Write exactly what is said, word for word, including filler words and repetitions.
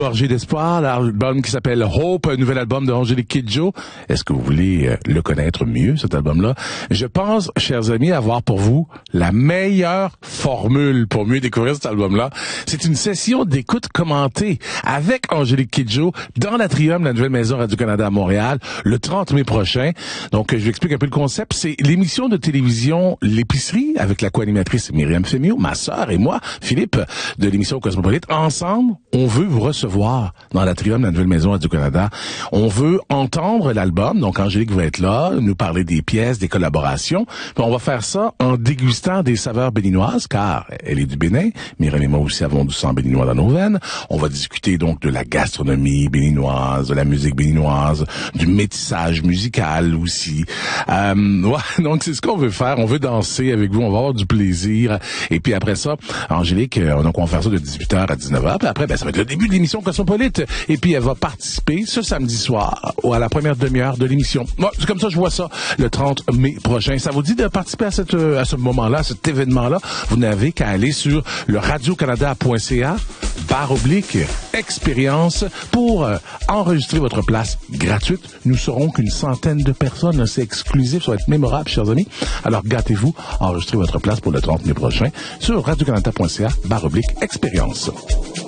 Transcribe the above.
Gorgé d'espoir, l'album qui s'appelle Hope, un nouvel album de Angélique Kidjo. Est-ce que vous voulez euh, le connaître mieux, cet album-là? Je pense, chers amis, avoir pour vous la meilleure formule pour mieux découvrir cet album-là. C'est une session d'écoute commentée avec Angélique Kidjo dans l'Atrium, la nouvelle maison Radio-Canada à Montréal, le trente mai prochain. Donc, je vous explique un peu le concept. C'est l'émission de télévision L'épicerie avec la co-animatrice Myriam Fémio, ma sœur et moi, Philippe, de l'émission Cosmopolite. Ensemble, on veut vous recevoir dans l'Atrium, la nouvelle maison Radio-Canada. On veut entendre l'album, donc Angélique va être là, nous parler des pièces, des collaborations. Puis on va faire ça en dégustant des saveurs béninoises, car elle est du Bénin. Myriam et moi aussi avons du sang béninois dans nos veines. On va discuter donc de la gastronomie béninoise, de la musique béninoise, du métissage musical aussi. Euh, ouais, donc c'est ce qu'on veut faire. On veut danser avec vous, on va avoir du plaisir. Et puis après ça, Angélique, donc on va faire ça de dix-huit heures à dix-neuf heures. Puis après, ben, ça va être le début de l'émission Cosmopolite. Et puis, elle va participer ce samedi soir à la première demi-heure de l'émission. Moi, c'est comme ça je vois ça le trente mai prochain. Ça vous dit de participer à, cette, à ce moment-là, à cet événement-là? Vous n'avez qu'à aller sur le radio canada point c a barre oblique expérience pour euh, enregistrer votre place gratuite. Nous serons qu'une centaine de personnes. C'est exclusif, ça va être mémorable, chers amis. Alors, gâtez-vous, enregistrez votre place pour le trente mai prochain sur radio canada point c a barre oblique expérience.